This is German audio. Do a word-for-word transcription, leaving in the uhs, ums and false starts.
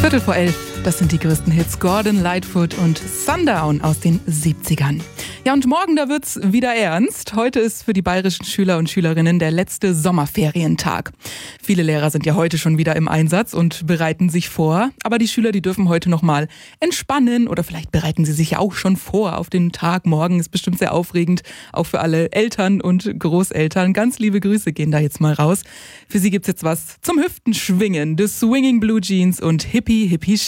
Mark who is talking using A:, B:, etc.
A: Viertel vor elf, das sind die größten Hits Gordon Lightfoot und Sundown aus den siebzigern. Ja, und morgen, da wird's wieder ernst. Heute ist für die bayerischen Schüler und Schülerinnen der letzte Sommerferientag. Viele Lehrer sind ja heute schon wieder im Einsatz und bereiten sich vor. Aber die Schüler, die dürfen heute noch mal entspannen oder vielleicht bereiten sie sich ja auch schon vor auf den Tag morgen. Ist bestimmt sehr aufregend, auch für alle Eltern und Großeltern. Ganz liebe Grüße gehen da jetzt mal raus. Für sie gibt's jetzt was zum Hüftenschwingen. The Swinging Blue Jeans und Hippie Hippie